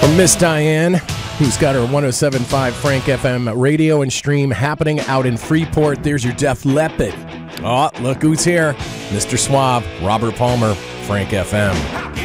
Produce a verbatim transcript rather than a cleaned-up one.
From Miss Diane, who's got her one oh seven point five Frank F M radio and stream happening out in Freeport. There's your Def Leppard. Oh, look who's here. Mister Suave, Robert Palmer, Frank F M.